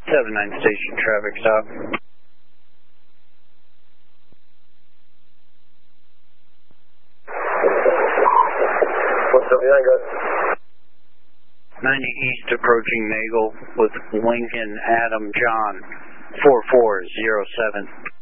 79 station traffic stop. What's 79 got? 90 East approaching Nagel with Lincoln Adam John 4407.